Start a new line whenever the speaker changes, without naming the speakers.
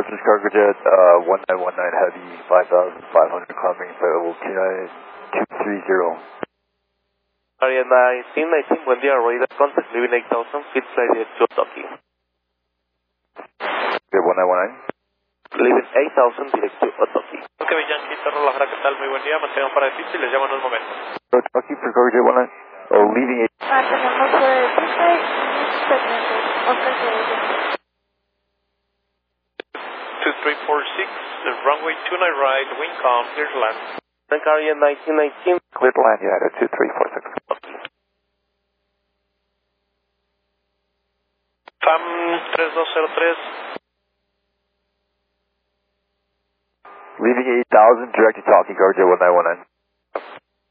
Northwest Cargo Jet 1919 Heavy 5500 climbing for level 230.
Area 1919, buen día, radar contact, leaving 8000 feet flight to Otoki.
Okay, 1919.
Leaving 8000 direct to Otoki.
Ok, Yankee, Torre La Jara, ¿qué tal? Muy buen día, mantengan para el sitio y les llamo en un momento.
Otoki for Cargo Jet 19. Oh, leaving 8.
Tenemos segmentos, Oscar Quevedo.
2346, runway 29 right, wind calm, clear to land.
Area 1919.
Clear to land, United 2346.
FAM 3203.
Leaving 8000, direct to Talkie Cargo Jet 1919.